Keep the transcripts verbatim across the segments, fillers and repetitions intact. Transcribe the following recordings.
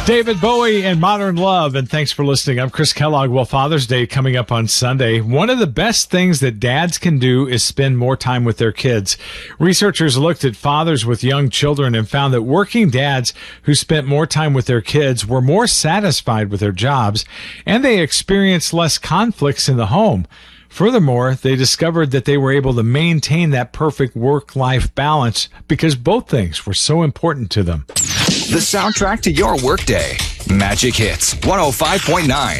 David Bowie and Modern Love, and thanks for listening. I'm Chris Kellogg. Well, Father's Day coming up on Sunday. One of the best things that dads can do is spend more time with their kids. Researchers looked at fathers with young children and found that working dads who spent more time with their kids were more satisfied with their jobs, and they experienced less conflicts in the home. Furthermore, they discovered that they were able to maintain that perfect work-life balance because both things were so important to them. The soundtrack to your workday. Magic Hits one oh five point nine.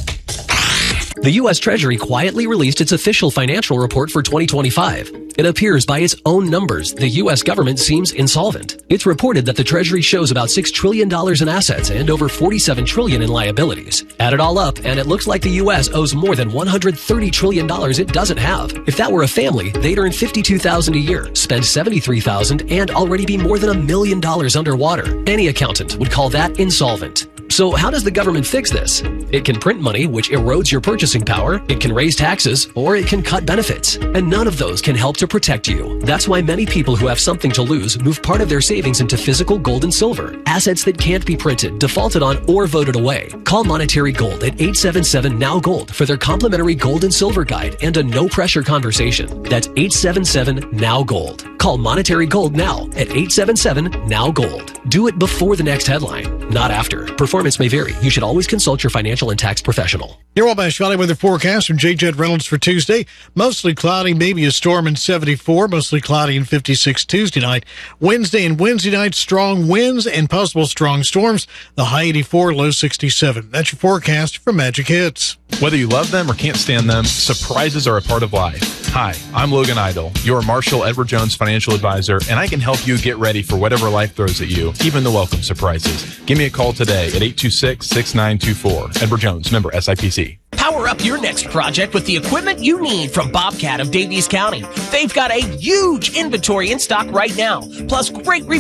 The U S Treasury quietly released its official financial report for twenty twenty-five. It appears by its own numbers the U S government seems insolvent. It's reported that the Treasury shows about six trillion dollars in assets and over forty-seven trillion dollars in liabilities. Add it all up, and it looks like the U S owes more than one hundred thirty trillion dollars it doesn't have. If that were a family, they'd earn fifty-two thousand dollars a year, spend seventy-three thousand dollars, and already be more than a million dollars underwater. Any accountant would call that insolvent. So how does the government fix this? It can print money, which erodes your purchasing power, it can raise taxes, or it can cut benefits. And none of those can help to protect you. That's why many people who have something to lose move part of their savings into physical gold and silver, assets that can't be printed, defaulted on, or voted away. Call Monetary Gold at eight seven seven N O W Gold for their complimentary gold and silver guide and a no-pressure conversation. That's eight seven seven N O W Gold. Call Monetary Gold now at eight seven seven N O W Gold. Do it before the next headline, not after. Performance may vary. You should always consult your financial and tax professional. Your Wabash Valley weather forecast from J. Jed Reynolds for Tuesday. Mostly cloudy, maybe a storm in seventy-four. Mostly cloudy in fifty-six Tuesday night. Wednesday and Wednesday night, strong winds and possible strong storms. The high eighty-four, low sixty-seven. That's your forecast from Magic Hits. Whether you love them or can't stand them, surprises are a part of life. Hi, I'm Logan Idle, your Marshall Edward Jones financial advisor, and I can help you get ready for whatever life throws at you, even the welcome surprises. Give me a call today at eight two six, six nine two four. Edward Jones, member S I P C. Power up your next project with the equipment you need from Bobcat of Davies County. They've got a huge inventory in stock right now, plus great